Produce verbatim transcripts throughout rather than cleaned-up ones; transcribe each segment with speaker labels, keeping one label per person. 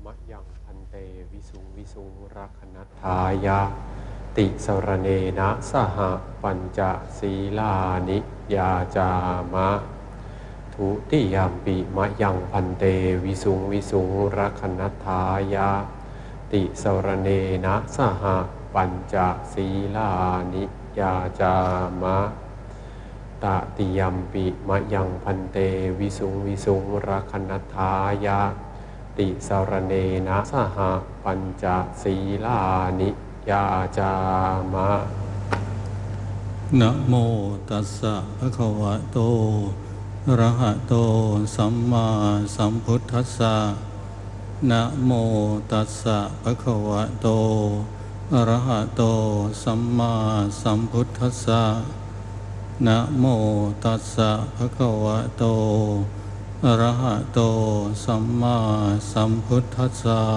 Speaker 1: มะยังพันเตวิสุงวิสุงรักนัตถายะติสรเนนะสหปัญจศีลานิยาจามะทุติยามปิมะยังพันเตวิสุงวิสุงรักนัตถายะติสรเนนะสหปัญจศีลานิยาจามะตติยัมปิมะยังพันเตวิสุงวิสุงรักนัตถายะติสรเนนะสหปัญจศีลานิยาจามะ
Speaker 2: นะโมตัสสะภะคะวะโตอะระหะโตสัมมาสัมพุทธัสสะนะโมตัสสะภะคะวะโตอะระหะโตสัมมาสัมพุทธัสสะนะโมตัสสะภะคะวะโตอะระหะโตสัมมาสัมพุทธัสสะ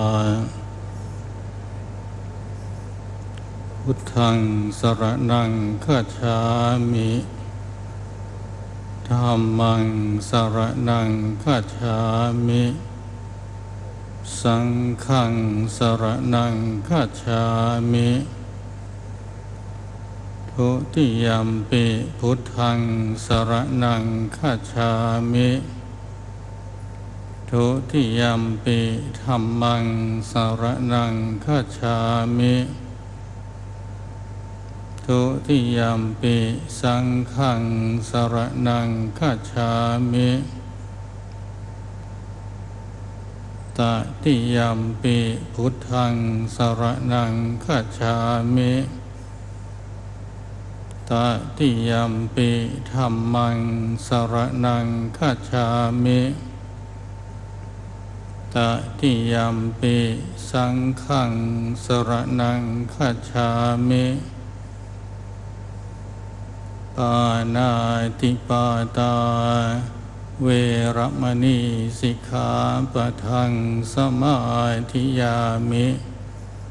Speaker 2: พุทธังสรณังคัจฉามิธัมมังสรณังคัจฉามิสังฆังสรณังคัจฉามิทุติยัมปิพุทธังสรณังคัจฉามิทุติยัมปิธัมมังสรณังคัจฉามิทุติยัมปิสังฆังสรณังคัจฉามิตติยัมปิพุทธังสรณังคัจฉามิตติยัมปิธัมมังสรณังคัจฉามิตติยัมปิสังฆังสรณังคัจฉามิปานาติปาตาเวรมณีสิกขาปะทังสมาธิยามิ